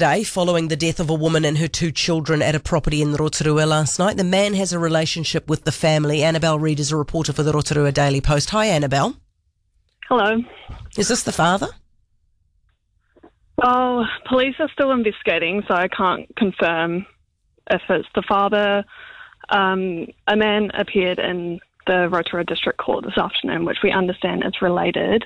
today following the death of a woman and her 2 children at a property in Rotorua last night. The man has a relationship with the family. Annabelle Reid is a reporter for the Rotorua Daily Post. Hi, Annabelle. Hello. Is this the father? Well, police are still investigating, so I can't confirm if it's the father. A man appeared in the Rotorua District Court this afternoon, which we understand is related.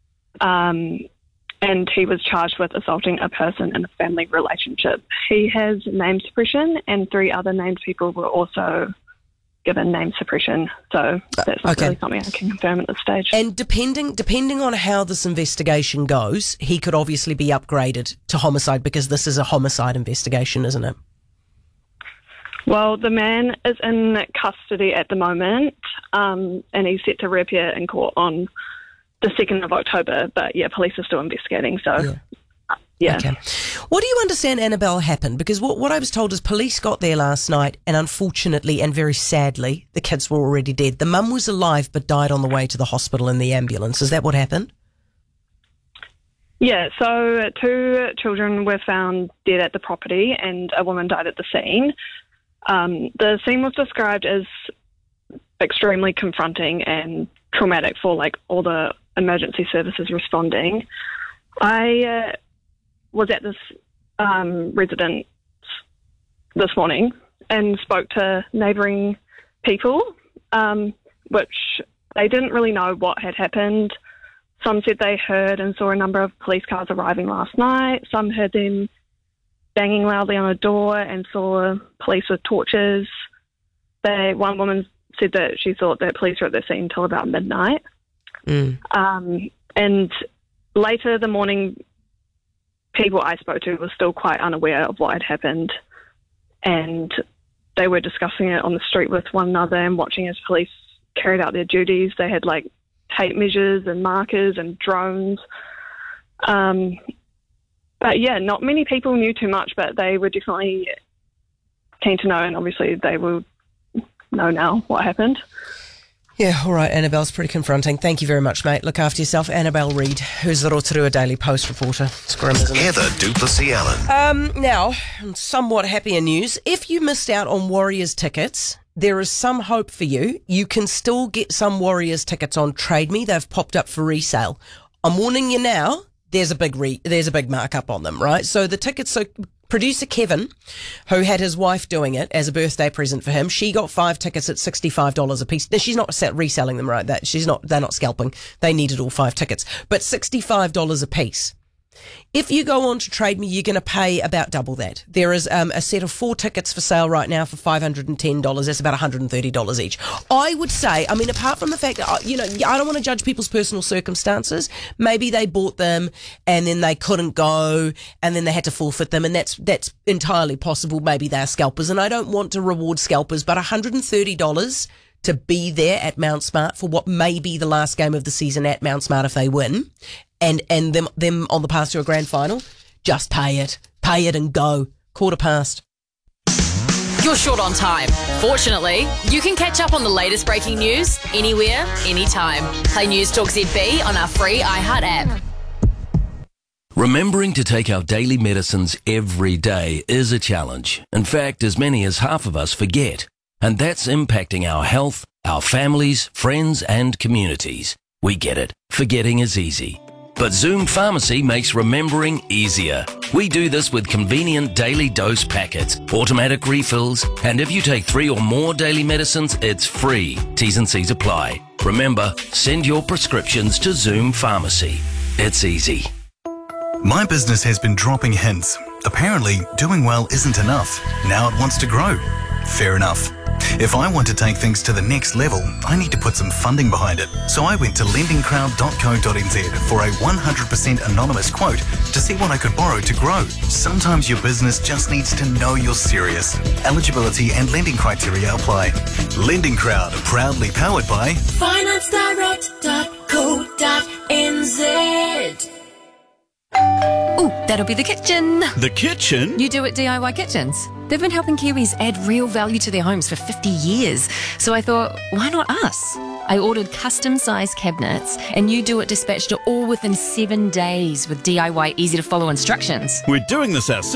And he was charged with assaulting a person in a family relationship. He has name suppression, and 3 other named people were also given name suppression. So that's not really something I can confirm at this stage. And depending on how this investigation goes, he could obviously be upgraded to homicide because this is a homicide investigation, isn't it? Well, the man is in custody at the moment, and he's set to reappear in court on the 2nd of October, but police are still investigating, so Okay. What do you understand, Annabelle, happened? Because what I was told is police got there last night, and unfortunately and very sadly, the kids were already dead. The mum was alive but died on the way to the hospital in the ambulance. Is that what happened? Yeah, so 2 children were found dead at the property and a woman died at the scene. The scene was described as extremely confronting and traumatic for all the emergency services responding. I was at this residence this morning and spoke to neighbouring people, which they didn't really know what had happened. Some said they heard and saw a number of police cars arriving last night. Some heard them banging loudly on a door and saw police with torches. One woman said that she thought that police were at the scene until about midnight. And later the morning, people I spoke to were still quite unaware of what had happened, and they were discussing it on the street with one another and watching as police carried out their duties. They had tape measures and markers and drones. But not many people knew too much, but they were definitely keen to know, and obviously they will know now what happened. Yeah, all right, Annabelle, it's pretty confronting. Thank you very much, mate. Look after yourself. Annabelle Reid, who's the Rotorua Daily Post reporter. It's grim, isn't it? Heather du Plessis-Allen. Now, somewhat happier news. If you missed out on Warriors tickets, there is some hope for you. You can still get some Warriors tickets on Trade Me. They've popped up for resale. I'm warning you now, there's a big markup on them, right? So the tickets, producer Kevin, who had his wife doing it as a birthday present for him, she got 5 tickets at $65 a piece. Now, she's not reselling them, right? They're not scalping. They needed all 5 tickets, but $65 a piece. If you go on to Trade Me, you're going to pay about double that. There is a set of 4 tickets for sale right now for $510. That's about $130 each. I would say, apart from the fact that, I don't want to judge people's personal circumstances. Maybe they bought them and then they couldn't go and then they had to forfeit them, and that's entirely possible. Maybe they're scalpers, and I don't want to reward scalpers, but $130 to be there at Mount Smart for what may be the last game of the season at Mount Smart if they win, and them on the path to a grand final, just pay it and go. 15:15. You're short on time. Fortunately, you can catch up on the latest breaking news anywhere, anytime. Play News Talk ZB on our free iHeart app. Remembering to take our daily medicines every day is a challenge. In fact, as many as half of us forget. And that's impacting our health, our families, friends and communities. We get it. Forgetting is easy. But Zoom Pharmacy makes remembering easier. We do this with convenient daily dose packets, automatic refills, and if you take 3 or more daily medicines, it's free. T's and C's apply. Remember, send your prescriptions to Zoom Pharmacy. It's easy. My business has been dropping hints. Apparently, doing well isn't enough. Now it wants to grow. Fair enough. If I want to take things to the next level, I need to put some funding behind it. So I went to lendingcrowd.co.nz for a 100% anonymous quote to see what I could borrow to grow. Sometimes your business just needs to know you're serious. Eligibility and lending criteria apply. Lending Crowd, proudly powered by financedirect.co.nz. Ooh, that'll be the kitchen. The kitchen? You do at DIY Kitchens. They've been helping Kiwis add real value to their homes for 50 years. So I thought, why not us? I ordered custom-sized cabinets, and You Do It dispatched it all within 7 days with DIY easy-to-follow instructions. We're doing this ourselves.